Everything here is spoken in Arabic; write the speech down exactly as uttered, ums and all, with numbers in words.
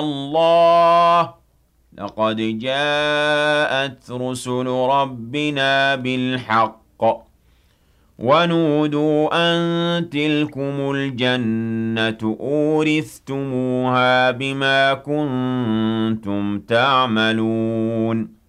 الله لقد جاءت رسل ربنا بالحق ونودوا أن تلكم الجنة أورثتموها بما كنتم تعملون